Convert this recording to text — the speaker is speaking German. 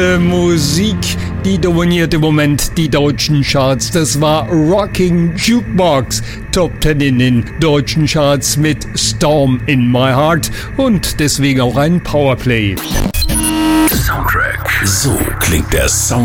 Musik, die dominiert im Moment die deutschen Charts. Das war Rocking Jukebox, Top 10 in den deutschen Charts mit Storm in My Heart und deswegen auch ein Powerplay. Soundtrack. So klingt der Sound